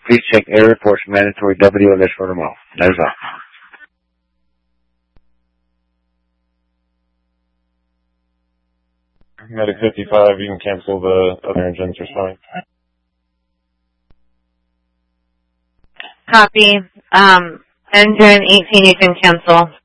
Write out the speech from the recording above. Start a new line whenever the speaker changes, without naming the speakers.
Please check Air Reports mandatory WLS for tomorrow. That is all.
Medic 55, you can cancel the other engines or something.
Copy. Engine 18, you can cancel.